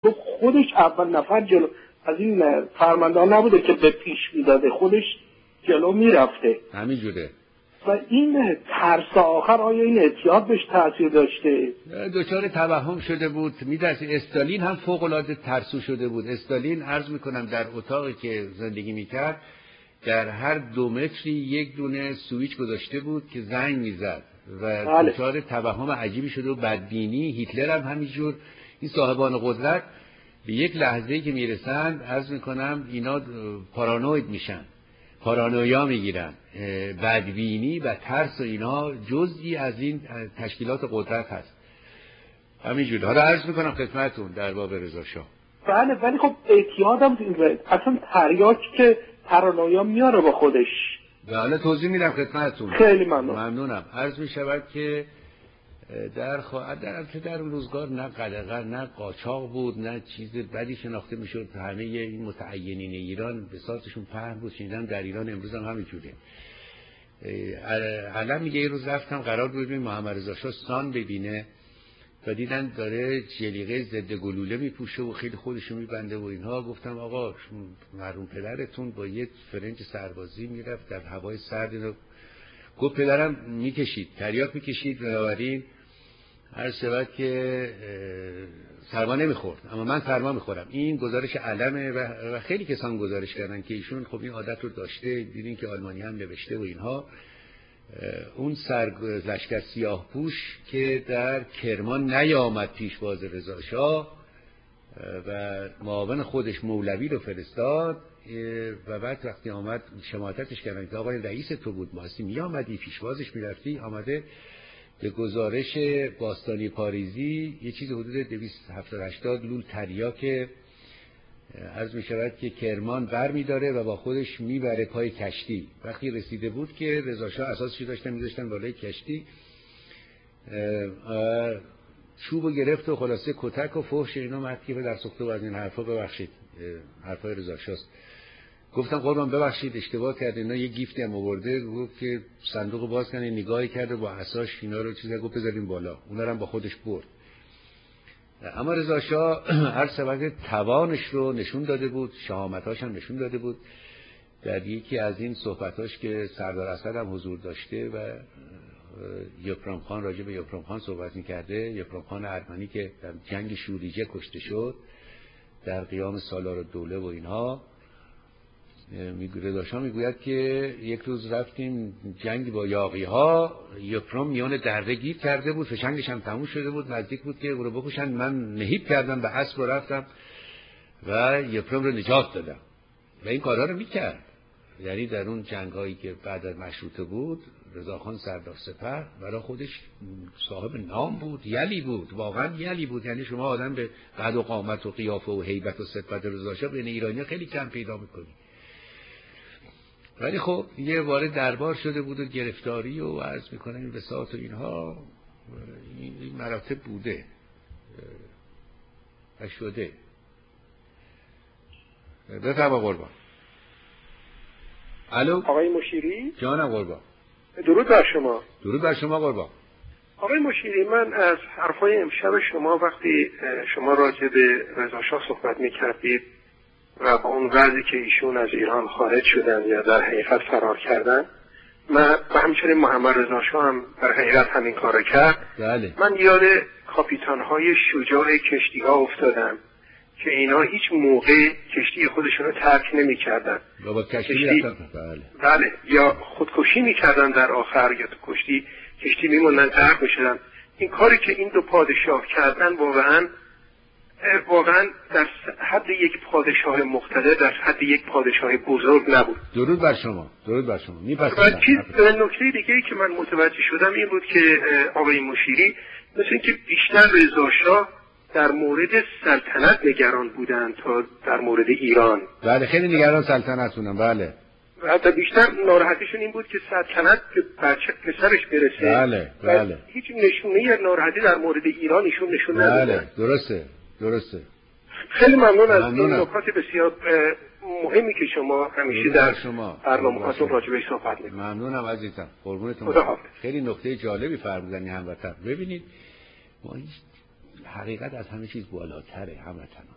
تو خودش اول نفر جلو از این فرماندهان نبوده که به پیش میداده، خودش جلو میرفته همینجوره. و این ترس آخر آیا این اعتیاد بهش تاثیر داشته؟ دچار توهم شده بود. میدرس استالین هم فوق العاده ترسو شده بود. استالین عرض میکنم در اتاقی که زندگی میکرد در هر 2 متری یک دونه سویچ گذاشته بود که زنگ میزد و دچار توهم عجیبی شده و بدبینی. هیتلر هم همینجور. این صاحبان قدرت به یک لحظه‌ای که میرسن عرض میکنم اینا پارانوید میشن، پارانویا میگیرن. بدبینی و ترس و اینا جزئی از این تشکیلات قدرت هست. همینجور. حالا عرض میکنم خدمتتون در باب رضا شاه. بله ولی خب اعتیادم اصلا تریاک که پارانویا میاره با خودش. بله توضیح میدم خدمتتون. خیلی ممنونم. عرض میشود که در اون روزگار نه قلقر نه قاچاق بود، نه چیز بدی شناخته میشد. همه این متعینین ایران به سازشون پهن بود. شنیدم در ایران امروز هم همینجوره. علم میگه یه روز رفتم قرار بود ببینیم محمد رضا شاه سان ببینه و دیدن داره جلیقه ضد گلوله میپوشه و خیلی خودشو میبنده و اینها. گفتم آقا مرحوم پدرتون با یه فرنج سربازی میرفت در هوای سرد رو. گفت پدرم میکشید، تریاک میکشید، بنابراین هر شود که سرما نمیخورد، اما من سرما میخورم. این گزارش علمه و خیلی کسان گزارش کردن که ایشون خب این عادت رو داشته. دیدین که آلمانی هم نوشته و اینها. اون لشکر سیاه پوش که در کرمان نیامد پیشواز رضا شاه و معاون خودش مولوی رو فرستاد و بعد وقتی آمد شماتتش کردن که آقای رئیس تو بود، ماسی میامدی پیشوازش میرفتی. آمده به گزارش باستانی پاریزی یه چیز حدود 270-80 لول تریاک عرض می شود که کرمان بر می داره و با خودش میبره پای کشتی. وقتی رسیده بود که رضا شاه اساسش داشتن میذاشتن بالای کشتی، چوبو گرفت و خلاصه کتک و فحش اینا مطیبه در سوخته و از این حرفا. ببخشید حرفای رضا شاه. گفتم قربان ببخشید اشتباه کرد. اینا یه گیفتی هم آورده. گفت که صندوق باز کنه، نگاهی کرده با عصاش اینا رو چیزا گفت بذاریم بالا. اونا رو هم با خودش برد. اما رضا شاه هر سبب توانش رو نشون داده بود، شهامتاش هم نشون داده بود. در یکی از این صحبتاش که سردار اسد هم حضور داشته و یپرام خان راجع به یپرام خان صحبت می‌کرده، یپرام خان ارمنی که در جنگ شوریجه کشته شد در قیام سالار الدوله و اینها، رضا شاه میگوید که یک روز رفتیم جنگ با یاغی‌ها، یپرام میان دره گیر کرده بود، فشنگش هم تموم شده بود، نزدیک بود که او رو بکشن. من نهیب کردم به اسب و رفتم و یپرام رو نجات دادم و این کارها رو میکرد. یعنی در اون جنگ‌هایی که بعد از مشروطه بود رضاخان سردار سپه برای خودش صاحب نام بود، یلی بود، واقعا یلی بود. یعنی شما آدم به قد و قامت و قیافه و هیبت و صفت رضا شاه بین ایرانی‌ها خیلی کم پیدا می‌کنی. ولی خب یه وارد دربار شده بود و گرفتاری و عرض میکنم این وساط و اینها، این مراتب بوده و شده. بفرما قربان. الو آقای مشیری؟ جانم قربان. درود بر شما. درود بر شما قربان. آقای مشیری، من از حرفای امشب شما وقتی شما راجع به رضا شاه صحبت میکردید و با اون وضعی که ایشون از ایران خارج شدن یا در حقیقت فرار کردن، من و همچنین محمد رضا شاه هم در حقیقت همین کارو کرد. بله. من یاد کاپیتان‌های شجاع کشتی‌ها افتادم که اینا هیچ موقع کشتی خودشون رو ترک نمی‌کردن. بابا کشتی بله، یا خودکشی می‌کردن در آخر یا تو کشتی میموندن غرق می‌شدن. این کاری که این دو پادشاه کردن واقعا در حد یک پادشاه مقتدر، در حد یک پادشاه بزرگ نبود. درود بر شما. درود بر شما. نکته دیگه ای که من متوجه شدم این بود که آقای مشیری مثل اینکه بیشتر رضا شاه در مورد سلطنت نگران بودن تا در مورد ایران. بله خیلی نگران سلطنتونم. بله. و حتی بیشتر ناراحتیشون این بود که سلطنت به بچه پسرش برسه. بله. هیچ نشونه ناراحتی در مورد ایران ایشون نشون ندادن. بله درسته. خیلی ممنون از این نکات بسیار مهمی که شما همیشه در برنامه‌هاتون راجع بهش صحبت می‌کنید. ممنونم عزیزم. قربونتون. خیلی نکته جالبی فرمودنی هموطن. ببینید ما حقیقت از همه چیز بالاتره هموطن.